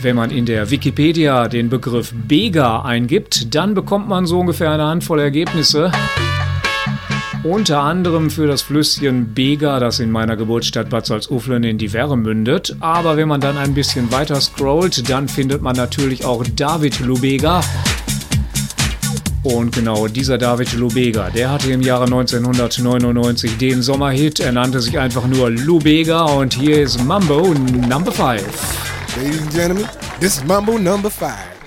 Wenn man in der Wikipedia den Begriff Bega eingibt, dann bekommt man so ungefähr eine Handvoll Ergebnisse. Unter anderem für das Flüsschen Bega, das in meiner Geburtsstadt Bad Salzuflen in die Werre mündet. Aber wenn man dann ein bisschen weiter scrollt, dann findet man natürlich auch David Lubega. Und genau dieser David Lubega, der hatte im Jahre 1999 den Sommerhit. Er nannte sich einfach nur Lubega und hier ist Mambo Number 5. Ladies and gentlemen, this is Mambo number 5.